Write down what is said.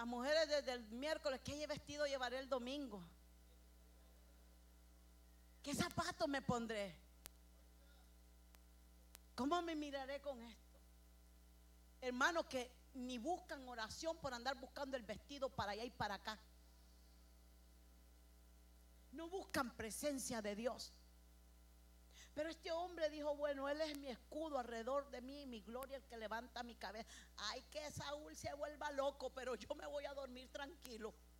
Las mujeres desde el miércoles, ¿qué vestido llevaré el domingo? ¿Qué zapatos me pondré? ¿Cómo me miraré con esto? Hermanos que ni buscan oración por andar buscando el vestido para allá y para acá. No buscan presencia de Dios. Pero este hombre dijo: bueno, él es mi escudo alrededor de mí, mi gloria, el que levanta mi cabeza. Ay, que Saúl se vuelva loco, pero yo me voy a dormir tranquilo.